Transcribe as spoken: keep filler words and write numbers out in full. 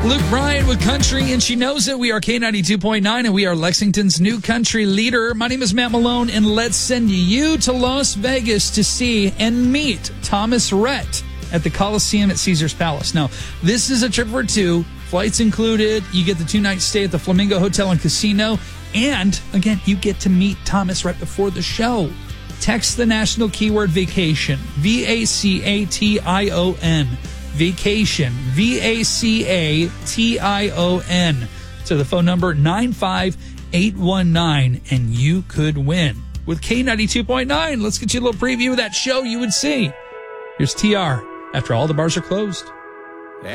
Luke Bryan with Country, and she knows it. We are K ninety-two point nine, and we are Lexington's new country leader. My name is Matt Malone, and let's send you to Las Vegas to see and meet Thomas Rhett at the Coliseum at Caesar's Palace. Now, this is a trip for two. Flights included. You get the two-night stay at the Flamingo Hotel and Casino. And, again, you get to meet Thomas right before the show. Text the national keyword vacation, V A C A T I O N. Vacation, V A C A T I O N, to the phone number nine five eight one nine, and you could win. With K ninety-two point nine, let's get you a little preview of that show you would see. Here's T R, after all the bars are closed.